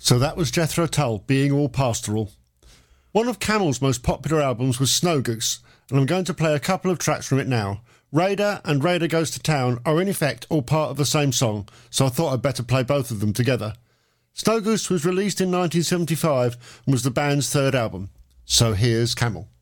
So that was Jethro Tull, Being All Pastoral. One of Camel's most popular albums was Snow Goose, and I'm going to play a couple of tracks from it now. Raider and Raider Goes to Town are in effect all part of the same song, so I thought I'd better play both of them together. Snow Goose was released in 1975 and was the band's third album. So here's Camel.